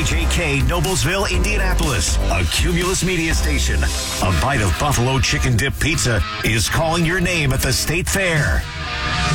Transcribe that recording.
KJK, Noblesville, Indianapolis, a Cumulus media station. A bite of buffalo chicken dip pizza is calling your name at the State Fair.